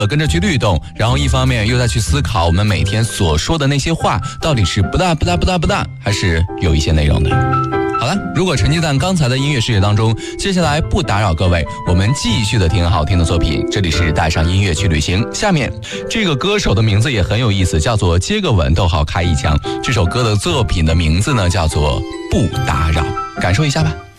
跟着去律动，然后一方面又再去思考我们每天所说的那些话到底是不大，还是有一些内容的。好了，如果沉浸在刚才的音乐世界当中，接下来不打扰各位，我们继续的听好听的作品。这里是带上音乐去旅行。下面这个歌手的名字也很有意思，叫做接个吻，逗号开一枪。这首歌的作品的名字呢叫做不打扰，感受一下吧。